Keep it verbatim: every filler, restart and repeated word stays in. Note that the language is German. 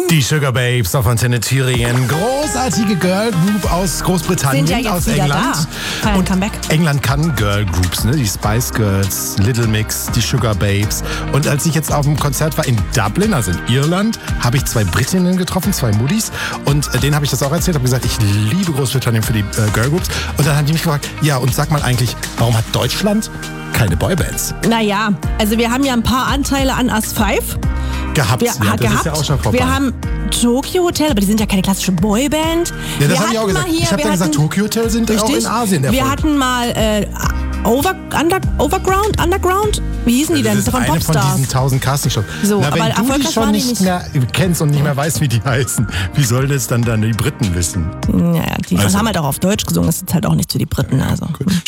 Die Sugar Babes auf Antenne Thüringen. Großartige Girl Group aus Großbritannien, Sind ja jetzt aus wieder England. Da. Und Comeback. England kann Girl Groups, ne? Die Spice Girls, Little Mix, die Sugar Babes. Und als ich jetzt auf dem Konzert war in Dublin, also in Irland, habe ich zwei Britinnen getroffen, zwei Moodies. Und äh, denen habe ich das auch erzählt, habe gesagt, ich liebe Großbritannien für die äh, Girl Groups. Und dann haben die mich gefragt, ja, und sag mal eigentlich, warum hat Deutschland keine Boybands? Naja, also wir haben ja ein paar Anteile an Us five. Gehabt, Wir, ja, ha, das gehabt. ist ja auch schon vorbei. Wir haben Tokyo Hotel, aber die sind ja keine klassische Boyband. Ja, das wir habe ich auch gesagt. Hier, ich habe ja gesagt, Tokyo Hotel sind richtig, auch in Asien der Wir Fall. hatten mal äh, Over, under, Overground, Underground, wie hießen die das denn? ist Von eine Popstars. von diesen tausend Castingshows. So, Na, wenn aber du die erfolgreich schon waren die nicht nicht. mehr kennst und nicht mehr weißt, wie die heißen, wie soll das dann dann die Briten wissen? Naja, die Also. haben halt auch auf Deutsch gesungen, das ist halt auch nicht für die Briten. Also. Gut.